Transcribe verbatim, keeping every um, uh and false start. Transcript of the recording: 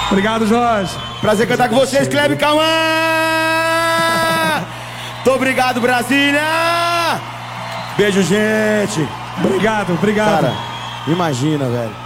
Obrigado, Jorge. Prazer cantar com vocês, Kleber Cauã! Muito obrigado, Brasília! Beijo, gente! Obrigado, obrigado. Cara, imagina, velho.